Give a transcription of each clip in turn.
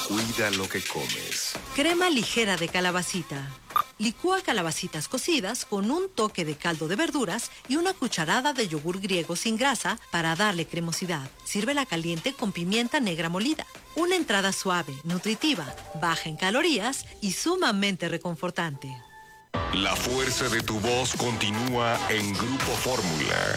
Cuida lo que comes. Crema ligera de calabacita. Licúa calabacitas cocidas con un toque de caldo de verduras y una cucharada de yogur griego sin grasa para darle cremosidad. Sírvela caliente con pimienta negra molida. Una entrada suave, nutritiva, baja en calorías y sumamente reconfortante. La fuerza de tu voz continúa en Grupo Fórmula.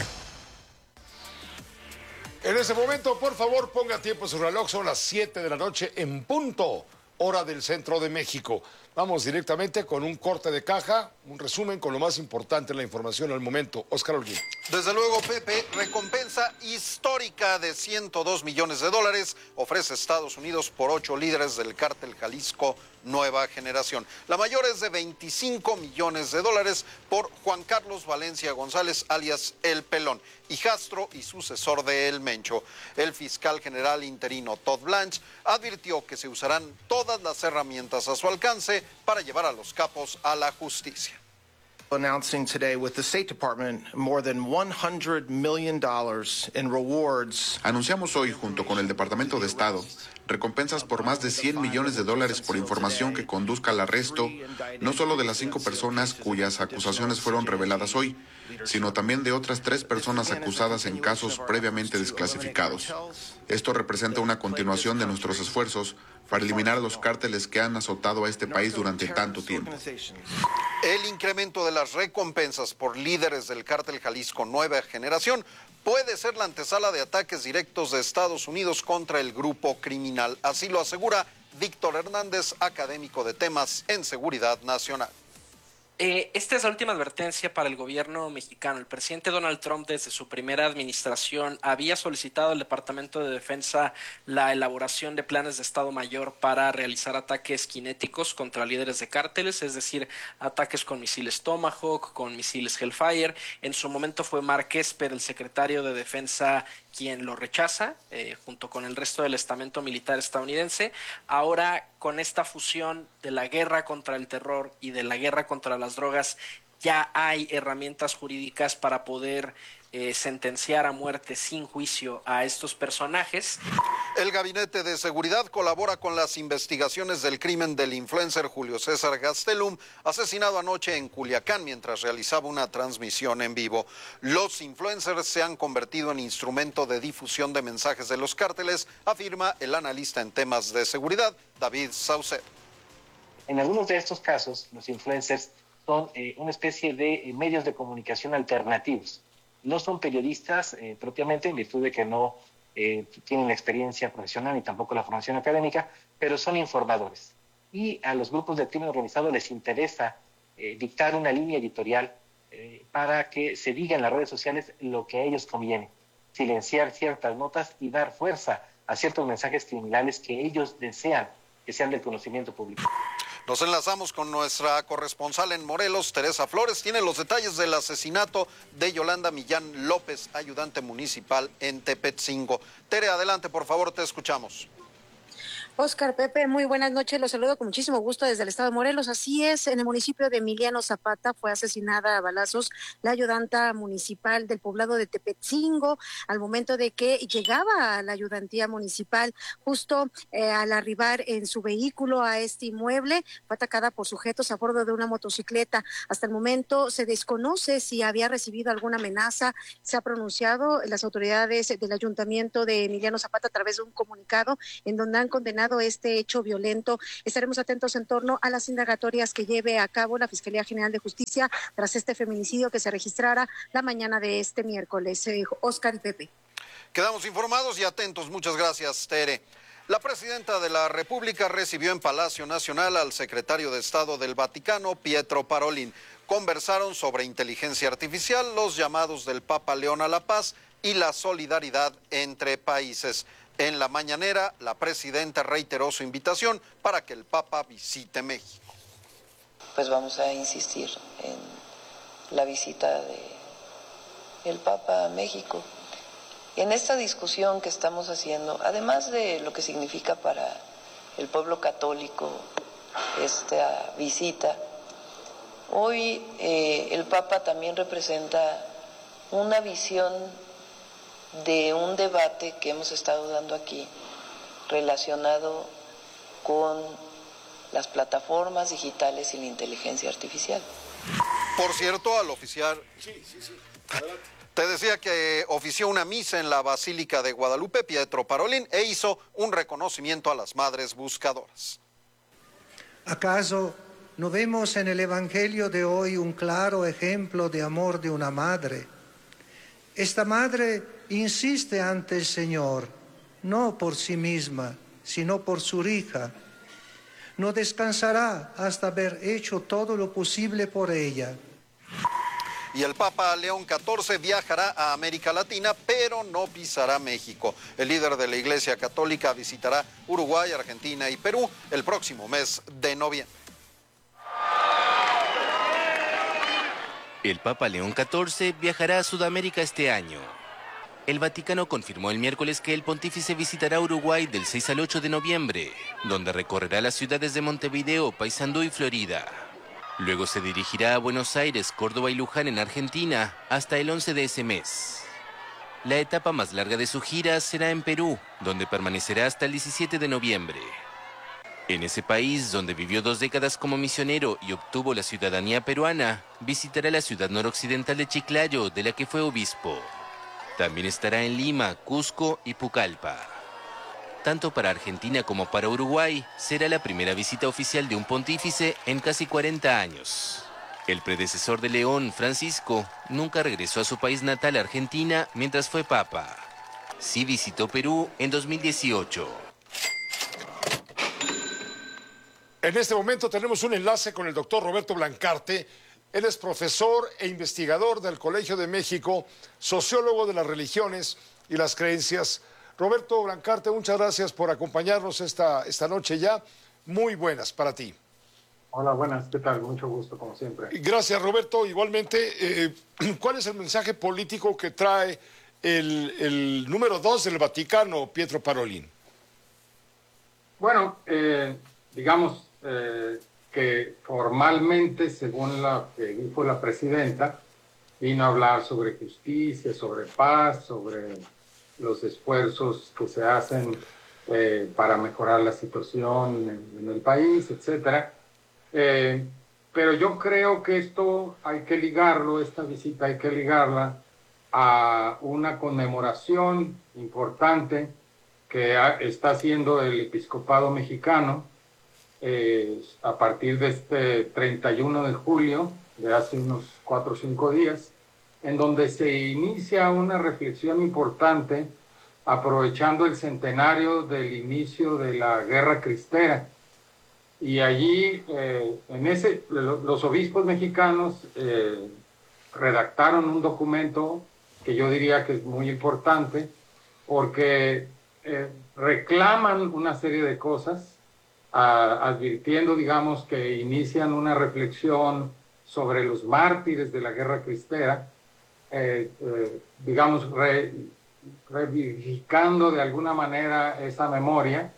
En ese momento, por favor, ponga tiempo en su reloj. Son las 7 de la noche en punto, hora del centro de México. Vamos directamente con un corte de caja, un resumen con lo más importante en la información al momento. Óscar Holguín. Desde luego, Pepe, recompensa histórica de $102 millones ofrece Estados Unidos por 8 líderes del cártel Jalisco Nueva Generación. La mayor es de $25 millones por Juan Carlos Valencia González, alias El Pelón, hijastro y sucesor de El Mencho. El fiscal general interino Todd Blanche advirtió que se usarán todas las herramientas a su alcance para llevar a los capos a la justicia. Announcing today with the State Department more than $100 million in rewards. Anunciamos hoy, junto con el Departamento de Estado, recompensas por más de $100 millones por información que conduzca al arresto, no solo de las 5 personas cuyas acusaciones fueron reveladas hoy, sino también de otras 3 personas acusadas en casos previamente desclasificados. Esto representa una continuación de nuestros esfuerzos para eliminar los cárteles que han azotado a este país durante tanto tiempo. El incremento de las recompensas por líderes del cártel Jalisco Nueva Generación puede ser la antesala de ataques directos de Estados Unidos contra el grupo criminal. Así lo asegura Víctor Hernández, académico de temas en seguridad nacional. Esta es la última advertencia para el gobierno mexicano. El presidente Donald Trump, desde su primera administración, había solicitado al Departamento de Defensa la elaboración de planes de Estado Mayor para realizar ataques cinéticos contra líderes de cárteles, es decir, ataques con misiles Tomahawk, con misiles Hellfire. En su momento fue Mark Esper, el secretario de Defensa, quien lo rechaza, junto con el resto del estamento militar estadounidense. Ahora, con esta fusión de la guerra contra el terror y de la guerra contra las drogas, ya hay herramientas jurídicas para poder sentenciar a muerte sin juicio a estos personajes. El Gabinete de Seguridad colabora con las investigaciones del crimen del influencer Julio César Gastelum, asesinado anoche en Culiacán mientras realizaba una transmisión en vivo. Los influencers se han convertido en instrumento de difusión de mensajes de los cárteles, afirma el analista en temas de seguridad, David Saucedo. En algunos de estos casos, los influencers son una especie de medios de comunicación alternativos. No son periodistas propiamente, en virtud de que no tienen la experiencia profesional ni tampoco la formación académica, pero son informadores. Y a los grupos de crimen organizado les interesa dictar una línea editorial para que se diga en las redes sociales lo que a ellos conviene, silenciar ciertas notas y dar fuerza a ciertos mensajes criminales que ellos desean que sean del conocimiento público. Nos enlazamos con nuestra corresponsal en Morelos, Teresa Flores. Tiene los detalles del asesinato de Yolanda Millán López, ayudante municipal en Tepetzingo. Tere, adelante, por favor, te escuchamos. Óscar, Pepe, muy buenas noches. Los saludo con muchísimo gusto desde el estado de Morelos. Así es, en el municipio de Emiliano Zapata fue asesinada a balazos la ayudanta municipal del poblado de Tepetzingo al momento de que llegaba a la ayudantía municipal. Justo al arribar en su vehículo a este inmueble, fue atacada por sujetos a bordo de una motocicleta. Hasta el momento se desconoce si había recibido alguna amenaza. Se ha pronunciado las autoridades del ayuntamiento de Emiliano Zapata a través de un comunicado en donde han condenado este hecho violento. Estaremos atentos en torno a las indagatorias que lleve a cabo la Fiscalía General de Justicia tras este feminicidio que se registrara la mañana de este miércoles. Óscar y Pepe. Quedamos informados y atentos. Muchas gracias, Tere. La presidenta de la República recibió en Palacio Nacional al secretario de Estado del Vaticano, Pietro Parolin. Conversaron sobre inteligencia artificial, los llamados del Papa León a la paz y la solidaridad entre países. En la mañanera, la presidenta reiteró su invitación para que el Papa visite México. Pues vamos a insistir en la visita del Papa a México. En esta discusión que estamos haciendo, además de lo que significa para el pueblo católico esta visita, hoy el Papa también representa una visión de un debate que hemos estado dando aquí relacionado con las plataformas digitales y la inteligencia artificial. Por cierto, al oficiar... Te decía que ofició una misa en la Basílica de Guadalupe, Pietro Parolin, e hizo un reconocimiento a las madres buscadoras. ¿Acaso no vemos en el Evangelio de hoy un claro ejemplo de amor de una madre? Esta madre insiste ante el Señor, no por sí misma, sino por su hija. No descansará hasta haber hecho todo lo posible por ella. Y el Papa León XIV viajará a América Latina, pero no pisará México. El líder de la Iglesia Católica visitará Uruguay, Argentina y Perú el próximo mes de noviembre. El Papa León XIV viajará a Sudamérica este año. El Vaticano confirmó el miércoles que el pontífice visitará Uruguay del 6 al 8 de noviembre, donde recorrerá las ciudades de Montevideo, Paysandú y Florida. Luego se dirigirá a Buenos Aires, Córdoba y Luján en Argentina hasta el 11 de ese mes. La etapa más larga de su gira será en Perú, donde permanecerá hasta el 17 de noviembre. En ese país, donde vivió 2 décadas como misionero y obtuvo la ciudadanía peruana, visitará la ciudad noroccidental de Chiclayo, de la que fue obispo. También estará en Lima, Cusco y Pucallpa. Tanto para Argentina como para Uruguay, será la primera visita oficial de un pontífice en casi 40 años. El predecesor de León, Francisco, nunca regresó a su país natal, Argentina, mientras fue papa. Sí visitó Perú en 2018. En este momento tenemos un enlace con el doctor Roberto Blancarte. Él es profesor e investigador del Colegio de México, sociólogo de las religiones y las creencias. Roberto Blancarte, muchas gracias por acompañarnos esta noche ya. Muy buenas para ti. Hola, buenas. ¿Qué tal? Mucho gusto, como siempre. Gracias, Roberto. Igualmente, ¿cuál es el mensaje político que trae el número 2 del Vaticano, Pietro Parolin? Bueno, digamos que formalmente, según lo que dijo la presidenta, vino a hablar sobre justicia, sobre paz, sobre los esfuerzos que se hacen para mejorar la situación en el país, etcétera. Pero yo creo que esta visita hay que ligarla a una conmemoración importante que está haciendo el episcopado mexicano a partir de este 31 de julio, de hace unos 4 o 5 días, en donde se inicia una reflexión importante aprovechando el centenario del inicio de la Guerra Cristera. Y allí, los obispos mexicanos redactaron un documento que yo diría que es muy importante, porque reclaman una serie de cosas, advirtiendo, digamos, que inician una reflexión sobre los mártires de la Guerra Cristera, digamos, reivindicando de alguna manera esa memoria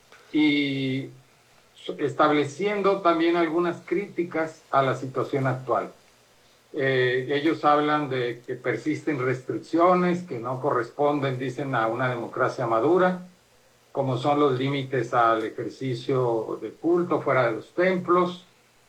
y estableciendo también algunas críticas a la situación actual. Ellos hablan de que persisten restricciones que no corresponden, dicen, a una democracia madura, como son los límites al ejercicio de culto fuera de los templos.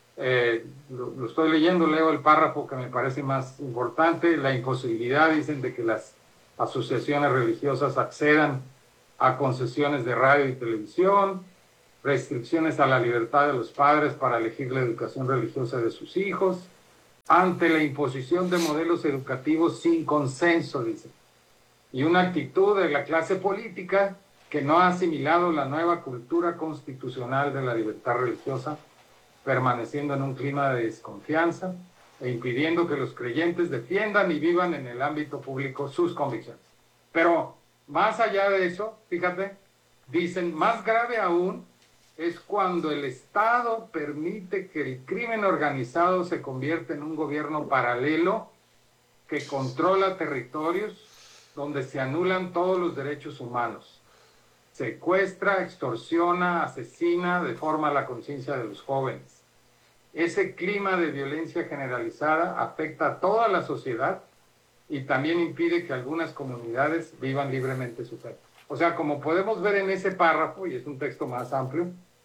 Lo estoy leyendo, leo el párrafo que me parece más importante: la imposibilidad, dicen, de que las asociaciones religiosas accedan a concesiones de radio y televisión, restricciones a la libertad de los padres para elegir la educación religiosa de sus hijos, ante la imposición de modelos educativos sin consenso, dice, y una actitud de la clase política que no ha asimilado la nueva cultura constitucional de la libertad religiosa, permaneciendo en un clima de desconfianza e impidiendo que los creyentes defiendan y vivan en el ámbito público sus convicciones. Pero más allá de eso, fíjate, dicen, más grave aún es cuando el Estado permite que el crimen organizado se convierta en un gobierno paralelo que controla territorios donde se anulan todos los derechos humanos, secuestra, extorsiona, asesina, deforma la conciencia de los jóvenes. Ese clima de violencia generalizada afecta a toda la sociedad y también impide que algunas comunidades vivan libremente su fe. O sea, como podemos ver en ese párrafo, y es un texto más amplio,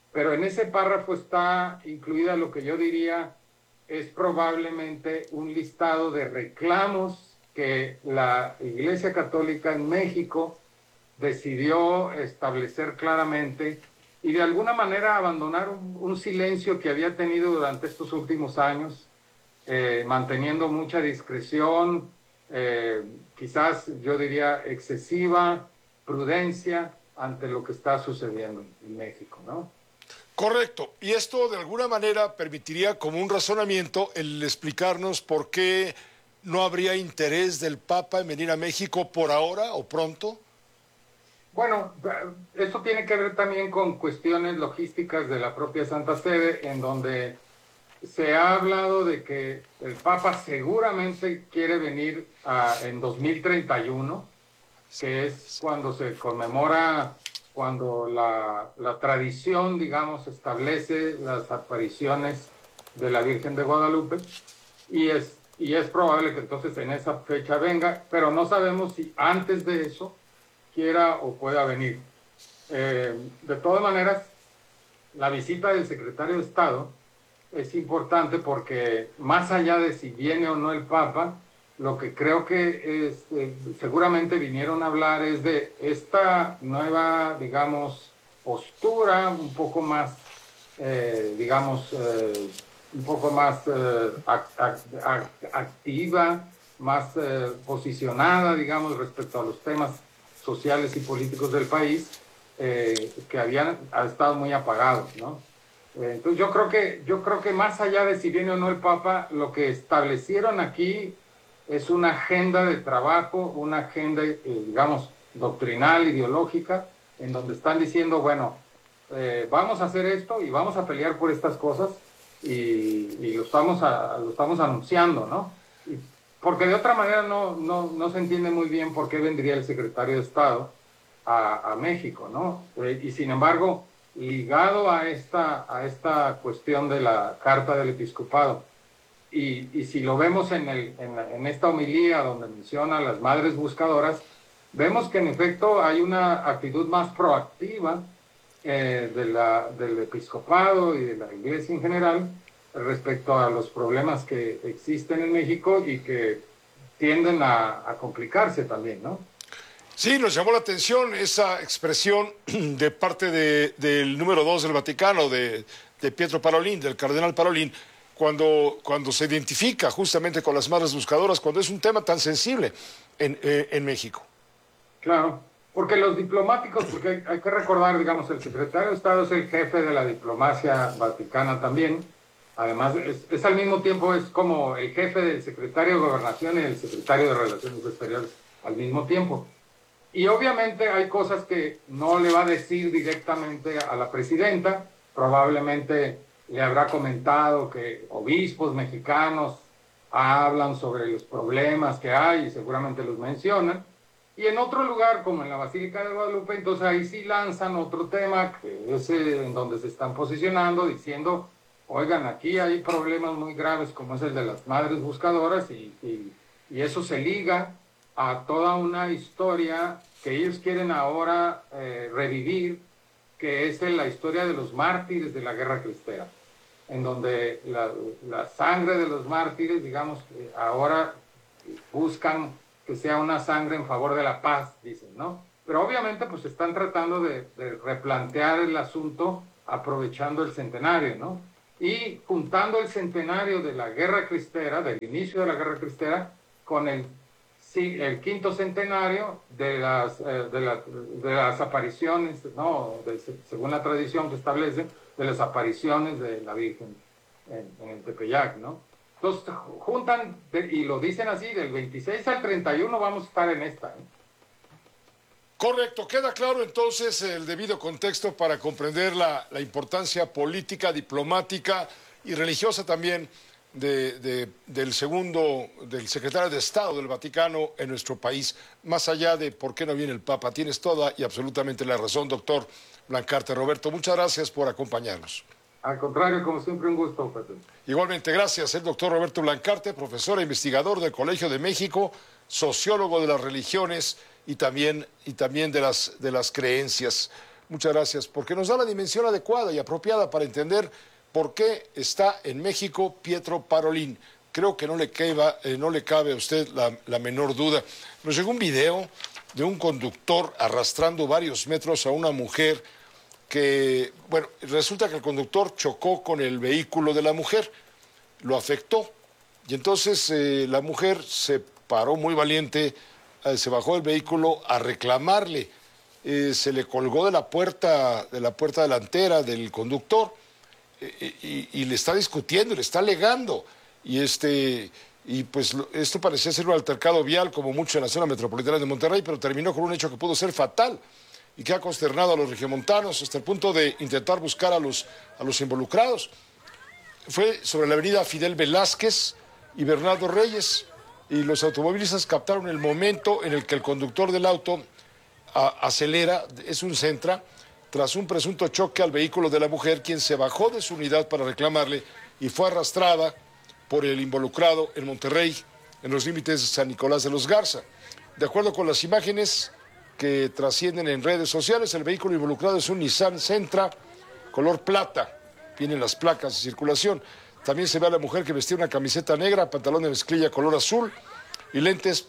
pero en ese párrafo está incluida lo que yo diría es probablemente un listado de reclamos que la Iglesia Católica en México decidió establecer claramente y de alguna manera abandonar un silencio que había tenido durante estos últimos años, manteniendo mucha discreción, quizás yo diría excesiva prudencia ante lo que está sucediendo en México, ¿no? Correcto. Y esto de alguna manera permitiría como un razonamiento el explicarnos por qué no habría interés del Papa en venir a México por ahora o pronto. Bueno, esto tiene que ver también con cuestiones logísticas de la propia Santa Sede, en donde se ha hablado de que el Papa seguramente quiere venir en 2031, que es cuando se conmemora, cuando la tradición, digamos, establece las apariciones de la Virgen de Guadalupe, y es probable que entonces en esa fecha venga, pero no sabemos si antes de eso quiera o pueda venir. De todas maneras, la visita del secretario de Estado es importante porque más allá de si viene o no el Papa, lo que creo que seguramente vinieron a hablar es de esta nueva, digamos, postura un poco más, un poco más activa, más posicionada, digamos, respecto a los temas sociales y políticos del país, que habían estado muy apagados, ¿no? Entonces yo creo que más allá de si viene o no el Papa, lo que establecieron aquí es una agenda de trabajo, una agenda, digamos, doctrinal, ideológica, en donde están diciendo, bueno, vamos a hacer esto y vamos a pelear por estas cosas y lo estamos anunciando, ¿no? Porque de otra manera no se entiende muy bien por qué vendría el secretario de Estado a México, ¿no? Y sin embargo, ligado a esta cuestión de la Carta del Episcopado, y si lo vemos en esta homilía donde menciona a las madres buscadoras, vemos que en efecto hay una actitud más proactiva del episcopado y de la Iglesia en general respecto a los problemas que existen en México y que tienden a complicarse también, ¿no? Sí, nos llamó la atención esa expresión de parte del número 2 del Vaticano, de Pietro Parolin, del cardenal Parolin, cuando se identifica justamente con las madres buscadoras, cuando es un tema tan sensible en México. Claro, porque los diplomáticos, porque hay que recordar, digamos, el secretario de Estado es el jefe de la diplomacia vaticana también. Además, es al mismo tiempo, es como el jefe del secretario de Gobernación y el secretario de Relaciones Exteriores al mismo tiempo. Y obviamente hay cosas que no le va a decir directamente a la presidenta. Probablemente le habrá comentado que obispos mexicanos hablan sobre los problemas que hay y seguramente los mencionan. Y en otro lugar, como en la Basílica de Guadalupe, entonces ahí sí lanzan otro tema, que es en donde se están posicionando, diciendo, oigan, aquí hay problemas muy graves como es el de las madres buscadoras y eso se liga a toda una historia que ellos quieren ahora revivir, que es la historia de los mártires de la Guerra Cristera, en donde la sangre de los mártires, digamos, ahora buscan que sea una sangre en favor de la paz, dicen, ¿no? Pero obviamente pues están tratando de replantear el asunto aprovechando el centenario, ¿no? Y juntando el centenario de la Guerra Cristera, del inicio de la Guerra Cristera, con el quinto centenario de las apariciones, ¿no? Según la tradición que establece, de las apariciones de la Virgen en el Tepeyac, ¿no? Entonces juntan, y lo dicen así, del 26 al 31 vamos a estar en esta, ¿eh? Correcto, queda claro entonces el debido contexto para comprender la importancia política, diplomática y religiosa también del secretario de Estado del Vaticano en nuestro país, más allá de por qué no viene el Papa. Tienes toda y absolutamente la razón, doctor Blancarte. Roberto, muchas gracias por acompañarnos. Al contrario, como siempre, un gusto, Pedro. Igualmente, gracias. El doctor Roberto Blancarte, profesor e investigador del Colegio de México, sociólogo de las religiones y también de las creencias. Muchas gracias, porque nos da la dimensión adecuada y apropiada para entender por qué está en México Pietro Parolin. Creo que no le cabe a usted la menor duda. Nos llegó un video de un conductor arrastrando varios metros a una mujer que, bueno, resulta que el conductor chocó con el vehículo de la mujer, lo afectó, y entonces la mujer se paró muy valiente, se bajó del vehículo a reclamarle, se le colgó de la puerta delantera del conductor y le está discutiendo, le está alegando, y pues esto parecía ser un altercado vial como mucho en la zona metropolitana de Monterrey, pero terminó con un hecho que pudo ser fatal y que ha consternado a los regiomontanos hasta el punto de intentar buscar a los involucrados. Fue sobre la avenida Fidel Velázquez y Bernardo Reyes, y los automovilistas captaron el momento en el que el conductor del auto acelera, es un Sentra, tras un presunto choque al vehículo de la mujer, quien se bajó de su unidad para reclamarle y fue arrastrada por el involucrado en Monterrey, en los límites de San Nicolás de los Garza. De acuerdo con las imágenes que trascienden en redes sociales, el vehículo involucrado es un Nissan Sentra color plata, vienen las placas de circulación. También se ve a la mujer que vestía una camiseta negra, pantalón de mezclilla color azul y lentes.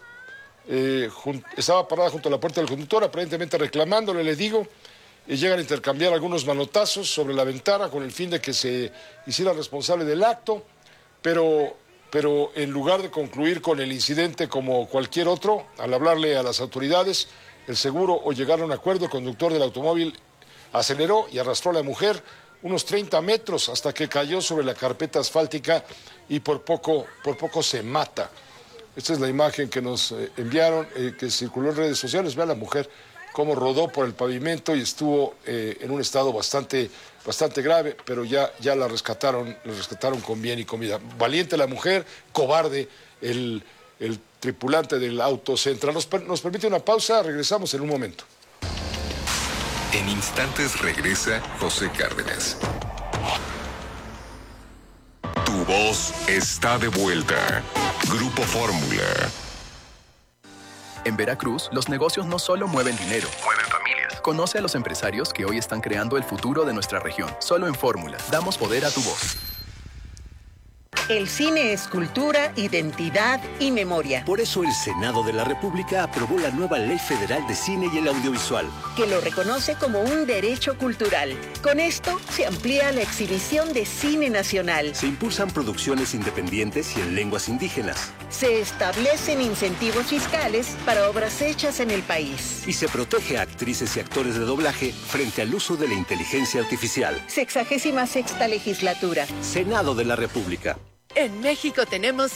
Estaba parada junto a la puerta del conductor, aparentemente reclamándole, le digo, y llegan a intercambiar algunos manotazos sobre la ventana con el fin de que se hiciera responsable del acto, pero en lugar de concluir con el incidente como cualquier otro, al hablarle a las autoridades, el seguro o llegar a un acuerdo, el conductor del automóvil aceleró y arrastró a la mujer unos 30 metros hasta que cayó sobre la carpeta asfáltica y por poco se mata. Esta es la imagen que nos enviaron, que circuló en redes sociales. Ve a la mujer cómo rodó por el pavimento y estuvo en un estado bastante grave, pero ya la rescataron con bien y con vida. Valiente la mujer, cobarde el tripulante del auto Sentra. Nos permite una pausa, regresamos en un momento. En instantes regresa José Cárdenas. Tu voz está de vuelta. Grupo Fórmula. En Veracruz, los negocios no solo mueven dinero, mueven familias. Conoce a los empresarios que hoy están creando el futuro de nuestra región. Solo en Fórmula, damos poder a tu voz. El cine es cultura, identidad y memoria. Por eso el Senado de la República aprobó la nueva Ley Federal de Cine y el Audiovisual, que lo reconoce como un derecho cultural. Con esto se amplía la exhibición de cine nacional. Se impulsan producciones independientes y en lenguas indígenas. Se establecen incentivos fiscales para obras hechas en el país. Y se protege a actrices y actores de doblaje frente al uso de la inteligencia artificial. 66ª legislatura. Senado de la República. En México tenemos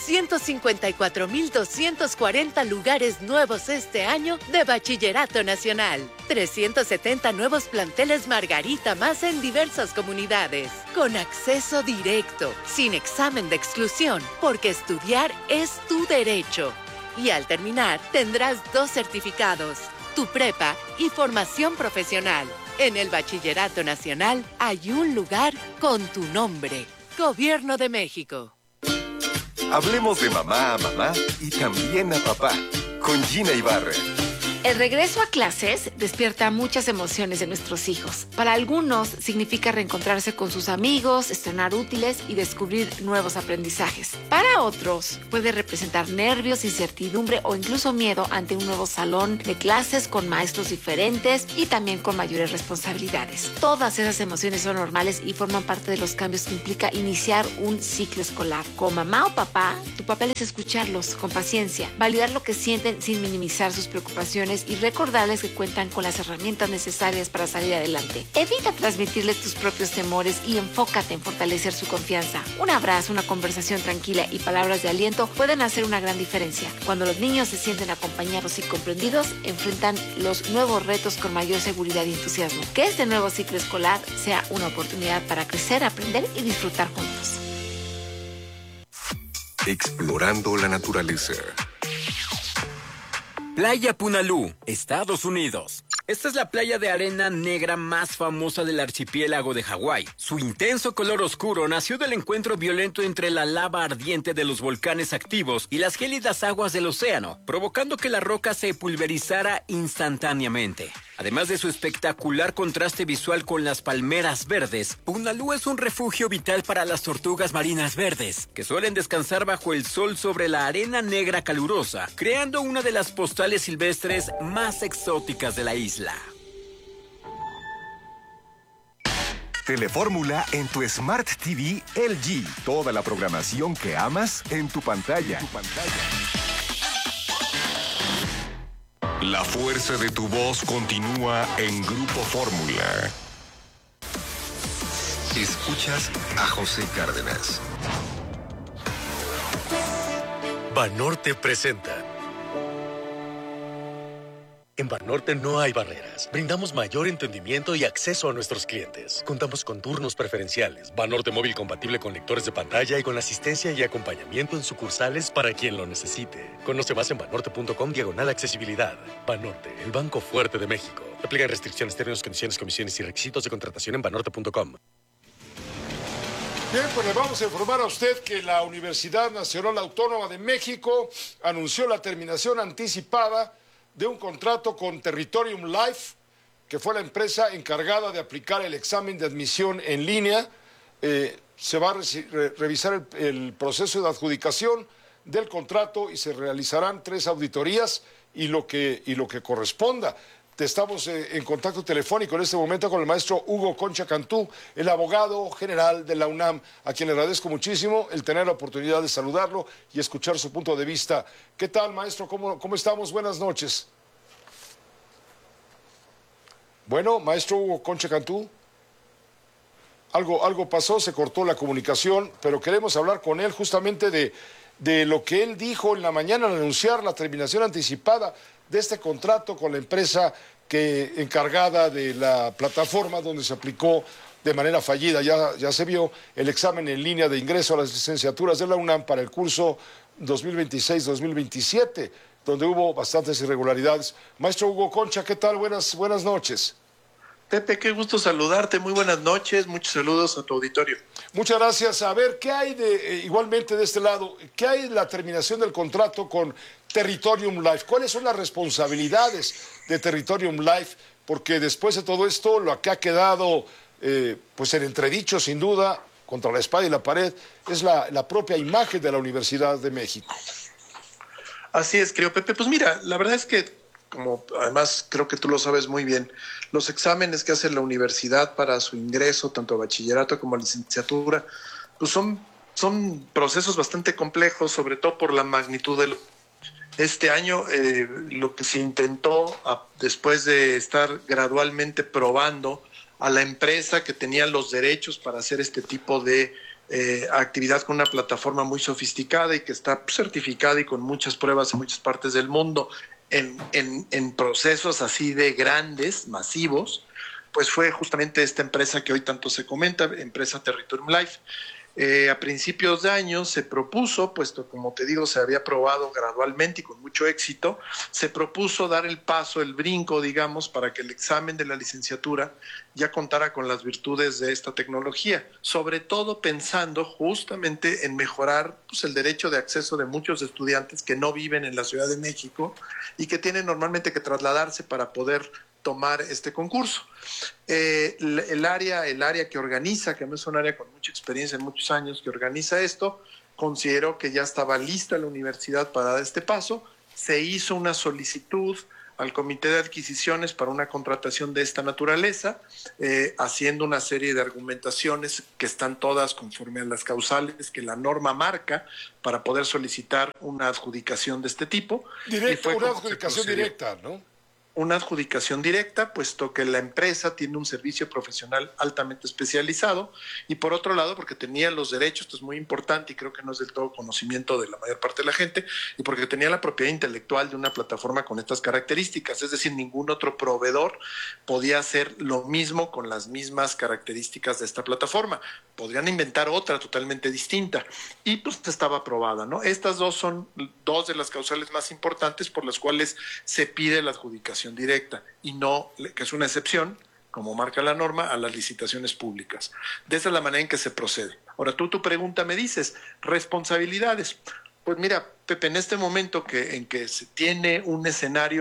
154,240 lugares nuevos este año de Bachillerato Nacional. 370 nuevos planteles Margarita más en diversas comunidades. Con acceso directo, sin examen de exclusión, porque estudiar es tu derecho. Y al terminar, tendrás 2 certificados, tu prepa y formación profesional. En el Bachillerato Nacional hay un lugar con tu nombre. Gobierno de México. Hablemos de mamá a mamá y también a papá, con Gina Ibarra. El regreso a clases despierta muchas emociones de nuestros hijos. Para algunos significa reencontrarse con sus amigos, estrenar útiles y descubrir nuevos aprendizajes. Para otros puede representar nervios, incertidumbre o incluso miedo ante un nuevo salón de clases con maestros diferentes y también con mayores responsabilidades. Todas esas emociones son normales y forman parte de los cambios que implica iniciar un ciclo escolar. Como mamá o papá, tu papel es escucharlos con paciencia, validar lo que sienten sin minimizar sus preocupaciones y recordarles que cuentan con las herramientas necesarias para salir adelante. Evita transmitirles tus propios temores y enfócate en fortalecer su confianza. Un abrazo, una conversación tranquila y palabras de aliento pueden hacer una gran diferencia. Cuando los niños se sienten acompañados y comprendidos, enfrentan los nuevos retos con mayor seguridad y entusiasmo. Que este nuevo ciclo escolar sea una oportunidad para crecer, aprender y disfrutar juntos. Explorando la naturaleza. Playa Punalú, Estados Unidos. Esta es la playa de arena negra más famosa del archipiélago de Hawái. Su intenso color oscuro nació del encuentro violento entre la lava ardiente de los volcanes activos y las gélidas aguas del océano, provocando que la roca se pulverizara instantáneamente. Además de su espectacular contraste visual con las palmeras verdes, Punalú es un refugio vital para las tortugas marinas verdes, que suelen descansar bajo el sol sobre la arena negra calurosa, creando una de las postales silvestres más exóticas de la isla. Telefórmula en tu Smart TV LG. Toda la programación que amas en tu pantalla. La fuerza de tu voz continúa en Grupo Fórmula. Escuchas a José Cárdenas. Banorte presenta. En Banorte no hay barreras. Brindamos mayor entendimiento y acceso a nuestros clientes. Contamos con turnos preferenciales, Banorte móvil compatible con lectores de pantalla y con asistencia y acompañamiento en sucursales para quien lo necesite. Conoce más en banorte.com/accesibilidad. Banorte, el banco fuerte de México. Aplican restricciones, términos, condiciones, comisiones y requisitos de contratación en banorte.com. Bien, pues le vamos a informar a usted que la Universidad Nacional Autónoma de México anunció la terminación anticipada de un contrato con Territorium Life, que fue la empresa encargada de aplicar el examen de admisión en línea. Se va a revisar el proceso de adjudicación del contrato y se realizarán 3 auditorías y lo que corresponda. Estamos en contacto telefónico en este momento con el maestro Hugo Concha Cantú, el abogado general de la UNAM, a quien le agradezco muchísimo el tener la oportunidad de saludarlo y escuchar su punto de vista. ¿Qué tal, maestro? ¿Cómo estamos? Buenas noches. Bueno, maestro Hugo Concha Cantú, algo pasó, se cortó la comunicación, pero queremos hablar con él justamente de lo que él dijo en la mañana al anunciar la terminación anticipada de este contrato con la empresa encargada de la plataforma donde se aplicó de manera fallida. Ya se vio el examen en línea de ingreso a las licenciaturas de la UNAM para el curso 2026-2027, donde hubo bastantes irregularidades. Maestro Hugo Concha, ¿qué tal? Buenas noches. Pepe, qué gusto saludarte, muy buenas noches, muchos saludos a tu auditorio. Muchas gracias. A ver, ¿qué hay igualmente de este lado, qué hay de la terminación del contrato con Territorium Life? ¿Cuáles son las responsabilidades de Territorium Life? Porque después de todo esto, lo que ha quedado pues en entredicho, sin duda, contra la espada y la pared, es la propia imagen de la Universidad de México. Así es, creo, Pepe. Pues mira, la verdad es que, como además creo que tú lo sabes muy bien, los exámenes que hace la universidad para su ingreso, tanto a bachillerato como a licenciatura, pues son procesos bastante complejos, sobre todo por la magnitud de este año. Lo que se intentó, después de estar gradualmente probando a la empresa que tenía los derechos para hacer este tipo de actividad con una plataforma muy sofisticada y que está certificada y con muchas pruebas en muchas partes del mundo, en procesos así de grandes, masivos, pues fue justamente esta empresa que hoy tanto se comenta, empresa Territorium Life. A principios de año se propuso, puesto como te digo se había probado gradualmente y con mucho éxito, se propuso dar el paso, el brinco, digamos, para que el examen de la licenciatura ya contara con las virtudes de esta tecnología, sobre todo pensando justamente en mejorar pues, el derecho de acceso de muchos estudiantes que no viven en la Ciudad de México y que tienen normalmente que trasladarse para poder tomar este concurso. El área que organiza, que es un área con mucha experiencia en muchos años, que organiza esto, consideró que ya estaba lista la universidad para dar este paso. Se hizo una solicitud al Comité de Adquisiciones para una contratación de esta naturaleza, haciendo una serie de argumentaciones que están todas conforme a las causales que la norma marca para poder solicitar una adjudicación de este tipo. Una adjudicación directa, ¿no? Una adjudicación directa, puesto que la empresa tiene un servicio profesional altamente especializado, y por otro lado, porque tenía los derechos, esto es muy importante y creo que no es del todo conocimiento de la mayor parte de la gente, y porque tenía la propiedad intelectual de una plataforma con estas características, es decir, ningún otro proveedor podía hacer lo mismo con las mismas características de esta plataforma. Podrían inventar otra totalmente distinta, y pues estaba aprobada, ¿no? Estas dos son dos de las causales más importantes por las cuales se pide la adjudicación directa y no, que es una excepción, como marca la norma, a las licitaciones públicas. De esa es la manera en que se procede. Ahora, tu pregunta me dices, responsabilidades. Pues mira, Pepe, en este momento en que se tiene un escenario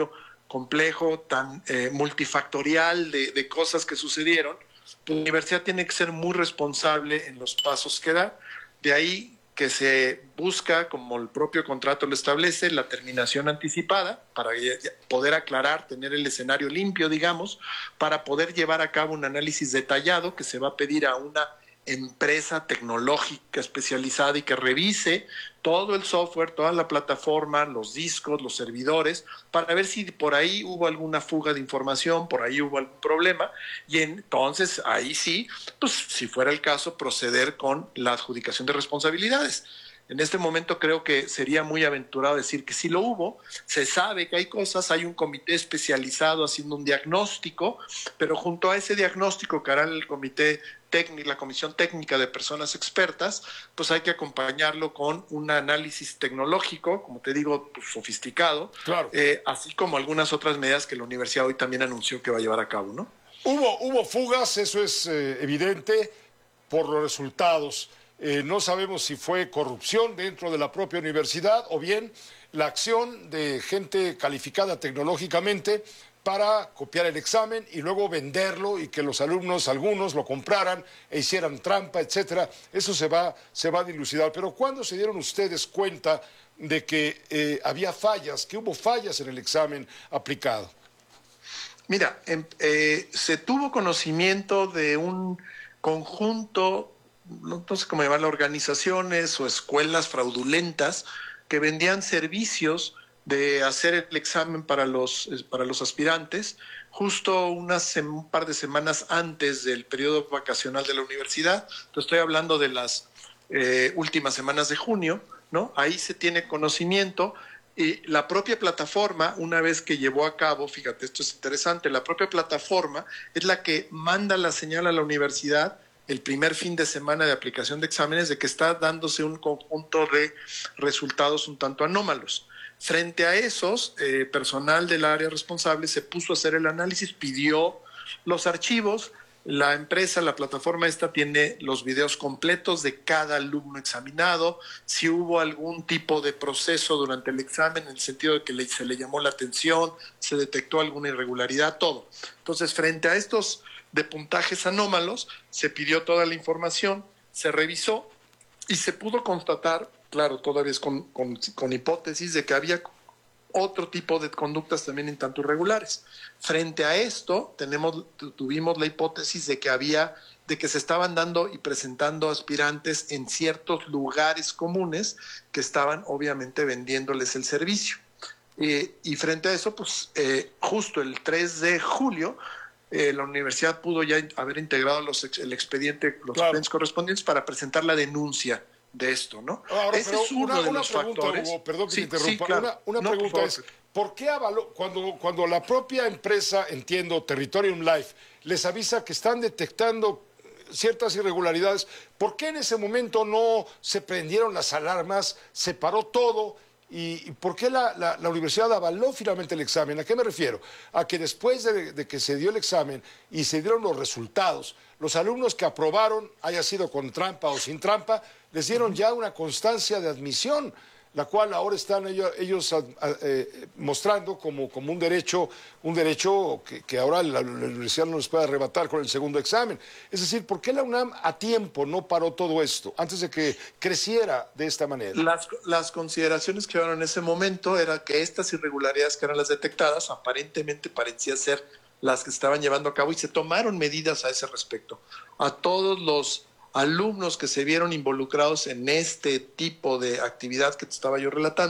complejo, tan multifactorial de cosas que sucedieron, la universidad tiene que ser muy responsable en los pasos que da. De ahí que se busca, como el propio contrato lo establece, la terminación anticipada para poder aclarar, tener el escenario limpio, digamos, para poder llevar a cabo un análisis detallado que se va a pedir a una empresa tecnológica especializada y que revise todo el software, toda la plataforma, los discos, los servidores, para ver si por ahí hubo alguna fuga de información, por ahí hubo algún problema, y entonces ahí sí, pues si fuera el caso, proceder con la adjudicación de responsabilidades. En este momento creo que sería muy aventurado decir que sí lo hubo, se sabe que hay cosas, hay un comité especializado haciendo un diagnóstico, pero junto a ese diagnóstico que hará el comité técnico, la comisión técnica de personas expertas, pues hay que acompañarlo con un análisis tecnológico, como te digo, pues, sofisticado, claro. Así como algunas otras medidas que la universidad hoy también anunció que va a llevar a cabo, ¿no? Hubo fugas, eso es evidente por los resultados. No sabemos si fue corrupción dentro de la propia universidad o bien la acción de gente calificada tecnológicamente para copiar el examen y luego venderlo y que los alumnos, algunos, lo compraran e hicieran trampa, etcétera. Eso se va a dilucidar. Pero ¿cuándo se dieron ustedes cuenta de que había fallas, que hubo fallas en el examen aplicado? Mira, se tuvo conocimiento de un conjunto, no sé cómo llamarlo, organizaciones o escuelas fraudulentas que vendían servicios de hacer el examen para los aspirantes justo un par de semanas antes del periodo vacacional de la universidad. Entonces estoy hablando de las últimas semanas de junio, ¿no? Ahí se tiene conocimiento. Y la propia plataforma, una vez que llevó a cabo, fíjate, esto es interesante, la propia plataforma es la que manda la señal a la universidad el primer fin de semana de aplicación de exámenes de que está dándose un conjunto de resultados un tanto anómalos. Frente a esos, personal del área responsable se puso a hacer el análisis, pidió los archivos. La empresa, la plataforma esta tiene los videos completos de cada alumno examinado, si hubo algún tipo de proceso durante el examen en el sentido de que se le llamó la atención, se detectó alguna irregularidad, todo. Entonces, frente a estos de puntajes anómalos, se pidió toda la información, se revisó y se pudo constatar, claro, todavía es con hipótesis de que había otro tipo de conductas también en tanto irregulares. Frente a esto, tuvimos la hipótesis de que se estaban dando y presentando aspirantes en ciertos lugares comunes que estaban obviamente vendiéndoles el servicio. Y frente a eso, pues justo el 3 de julio, la universidad pudo ya haber integrado el expediente, los expedientes correspondientes para presentar la denuncia de esto, ¿no? Ahora, ese es uno de los factores. Hugo, perdón que sí, te interrumpa. Sí, claro. Una pregunta es, ¿por qué avaló cuando la propia empresa, entiendo, Territorium Life, les avisa que están detectando ciertas irregularidades, ¿por qué en ese momento no se prendieron las alarmas, se paró todo? ¿Y por qué la universidad avaló finalmente el examen? ¿A qué me refiero? A que después de que se dio el examen y se dieron los resultados, los alumnos que aprobaron, haya sido con trampa o sin trampa, les dieron ya una constancia de admisión, la cual ahora están ellos mostrando como un derecho que ahora la universidad no les puede arrebatar con el segundo examen. Es decir, ¿por qué la UNAM a tiempo no paró todo esto antes de que creciera de esta manera? Las consideraciones que llevaron en ese momento era que estas irregularidades que eran las detectadas aparentemente parecían ser las que estaban llevando a cabo y se tomaron medidas a ese respecto. A todos los alumnos que se vieron involucrados en este tipo de actividad que te estaba yo relatando,